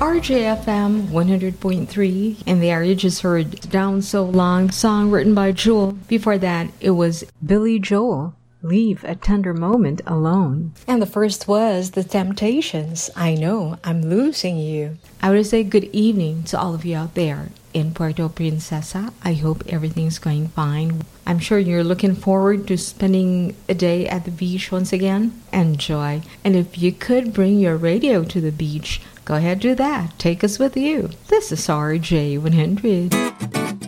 RJFM 100.3. And there you just heard Down So Long, song written by Jewel. Before that, it was Billy Joel, Leave a Tender Moment Alone. And the first was The Temptations, I Know I'm Losing You. I would say good evening to all of you out there in Puerto Princesa. I hope everything's going fine. I'm sure you're looking forward to spending a day at the beach once again. Enjoy. And if you could bring your radio to the beach, go ahead, do that. Take us with you. This is RJ 100.